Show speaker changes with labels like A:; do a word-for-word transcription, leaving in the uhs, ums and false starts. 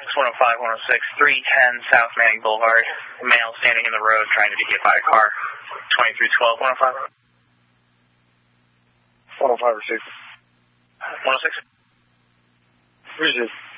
A: one oh five, one oh six, three ten South Manning Boulevard. A male standing in the road trying to be hit by a car. twenty-three twelve, one oh five.
B: one oh five or six.
A: one oh six.
B: Where is it?